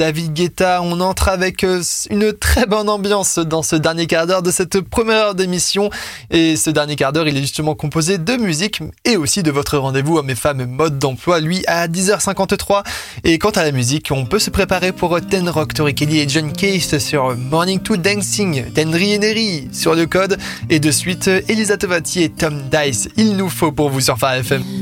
David Guetta, on entre avec une très bonne ambiance dans ce dernier quart d'heure de cette première heure d'émission. Et ce dernier quart d'heure, il est justement composé de musique et aussi de votre rendez-vous à mes femmes mode d'emploi, lui à 10h53. Et quant à la musique, on peut se préparer pour Ten Rock, Tori Kelly et John Case sur Morning to Dancing, Tenri et Neri sur le code. Et de suite, Elisa Tovati et Tom Dice. Il nous faut pour vous sur Phare FM.